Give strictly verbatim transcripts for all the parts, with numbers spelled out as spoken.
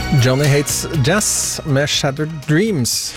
Johnny Hates Jazz med Shattered Dreams.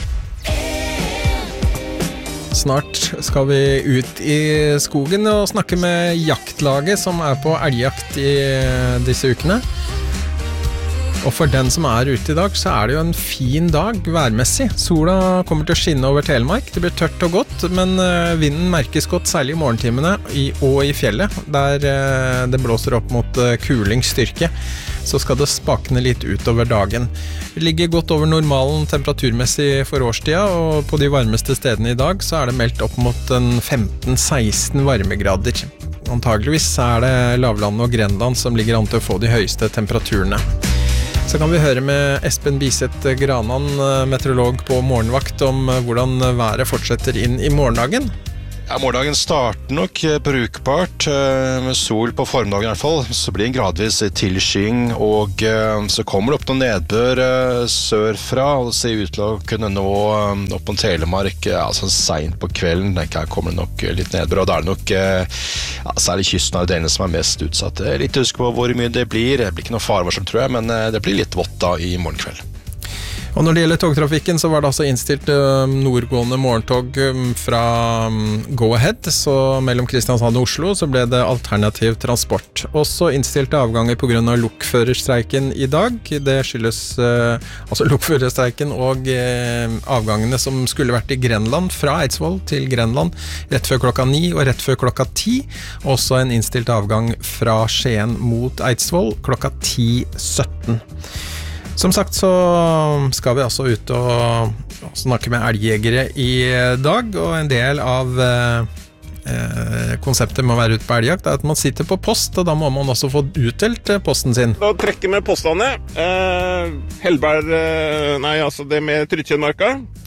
Snart skal vi ut i skogen og snakke med jaktlaget som er på elgjakt i disse ukene. Og for den som er ute i dag, så er det jo en fin dag værmessig. Sola kommer til å skinne over Telemark. Det blir tørt og godt, men vinden merkes godt, særlig i morgentimene og i fjellet, der det blåser opp mot kulingsstyrke. Så skal det spakne litt utover dagen. Vi ligger godt over normalen temperaturmessig for årstida, og på de varmeste stedene i dag så er det meldt opp mot femten seksten varmegrader. Antageligvis er det lavlandet og Grenland som ligger an til å få de høyeste temperaturene. Så kan vi høre med Espen Biseth Granan, meteorolog på morgenvakt, om hvordan været fortsetter inn i morgendagen. Ja, morgendagen starter nok brukbart, med sol på formdagen i hvert fall. Så blir det en gradvis tilskying, og så kommer det opp noen nedbør sørfra, og det ser ut til å kunne nå opp på Telemark, ja, sånn sent på kvelden. Der kommer det nok litt nedbør, og da er det nok, ja, særlig kysten av delene som er mest utsatt. Litt husk på hvor mye det blir. Det blir ikke noe farevarsel, tror jeg, men det blir litt vått da i morgenkveld. Og når det gjelder togtrafikken, så var det altså innstilt nordgående morgentog fra Go-Ahead, så mellom Kristiansand og Oslo så ble det alternativ transport. Også innstilte avganger på grunn av lokførerstreiken i dag. Det skyldes altså lokførerstreiken og avgangene som skulle vært i Grenland, fra Eidsvoll til Grenland, rett før klokka ni og rett før klokka ti. Også en innstilt avgang fra Skien mot Eidsvoll klokka ti sytten. Som sagt så skal vi altså ut og snakke med elgjegere i dag, og en del av eh, konseptet med å være ute på elgjakt er at man sitter på post, og da må man også få utdelt posten sin. Da trekker vi postene. Eh, Hellberg, eh, nei, altså det med Trytkjennmarka.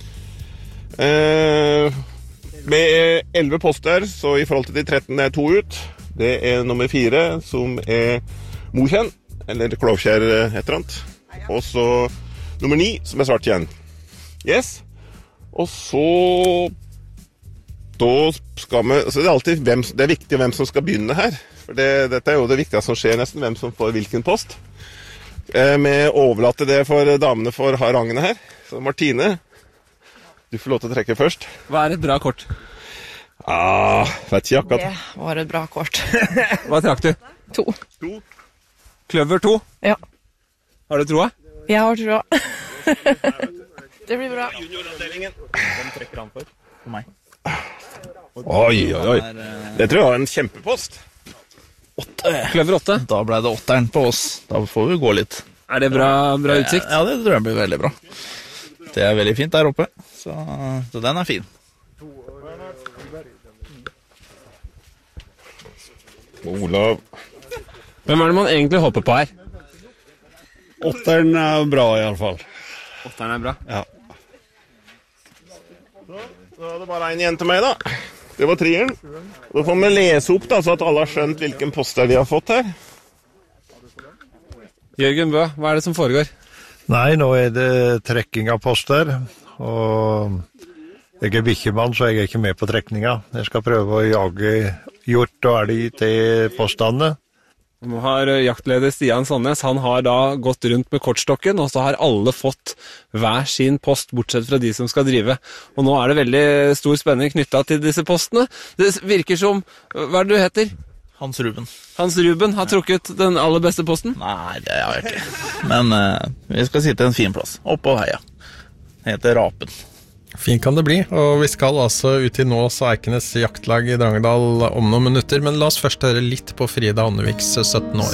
Eh, med elleve poster, så i forhold til de tretten det er to ut. Det er nummer fire, som er Mokjenn, eller Klovkjær et eller annet. Og så nummer ni, som er svart igjen. Yes. Og så da skal vi, altså det er alltid hvem, det er viktig hvem som skal begynne her. For det, dette er jo det viktigste som skjer nesten, hvem som får hvilken post. Eh, vi overlater det for damene for harangene her. Så Martine, du får lov til å trekke først. Hva er et bra kort? Ah, vet ikke akkurat. Det var et bra kort. Hva trakk du? To. To. Kløver to? Ja. Har du troa? Jeg har troa. Det blir bra. Hvem trekker han for? For meg. Oi, oi, oi. Det tror jeg var en kjempepost. Åtte. Kløver åtte? Da ble det åtteren på oss. Da får vi gå litt. Er det bra, bra utsikt? Ja, det tror jeg blir veldig bra. Det er veldig fint der oppe, så, så den er fin. Olav. Hvem er det man egentlig håper på her? Åtteren er bra i alle fall. Åtteren er bra? Ja. Så er det bare en igjen til meg da. Det var trieren. Da får vi lese opp da, så at alle har skjønt hvilken poster de har fått her. Jørgen Bø, hva er det som foregår? Nei, nå er det trekking av poster, og jeg er bikkjemann, så jeg er ikke med på trekninga. Jeg skal prøve å jage hjort og elg til postene. Nå har jaktleder Stian Sandnes, han har da gått rundt med kortstokken, og så har alle fått hver sin post, bortsett fra de som skal drive. Og nå er det veldig stor spenning knyttet til disse postene. Det virker som, hva er det du heter? Hans Ruben. Hans Ruben har trukket den aller beste posten? Nei, det har jeg ikke. Men uh, vi skal sitte en fin plass, oppe på heia. Det heter Rapen. Fint kan det bli, og vi skal altså ut i Nås og Eikenes jaktlag i Drangedal om noen minutter, men la oss først høre litt på Frida Anneviks sytten år.